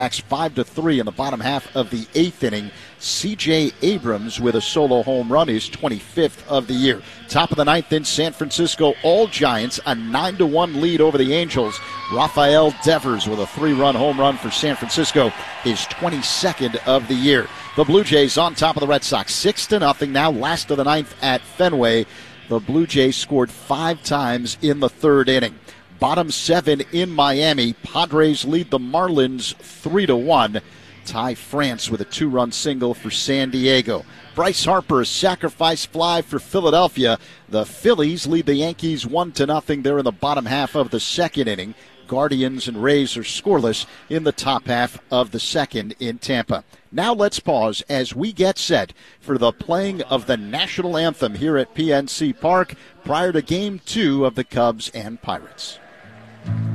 5-3 in the bottom half of the eighth inning. C.J. Abrams with a solo home run, his 25th of the year. Top of the ninth in San Francisco, all Giants, a 9-1 lead over the Angels. Rafael Devers with a 3-run home run for San Francisco, his 22nd of the year. The Blue Jays on top of the Red Sox, 6-0 now, last of the ninth at Fenway. The Blue Jays scored 5 times in the third inning. Bottom 7 in Miami. Padres lead the Marlins 3-1. Ty France with a 2-run single for San Diego. Bryce Harper, a sacrifice fly for Philadelphia. The Phillies lead the Yankees 1-0. They're in the bottom half of the second inning. Guardians and Rays are scoreless in the top half of the second in Tampa. Now let's pause as we get set for the playing of the national anthem here at PNC Park prior to Game 2 of the Cubs and Pirates.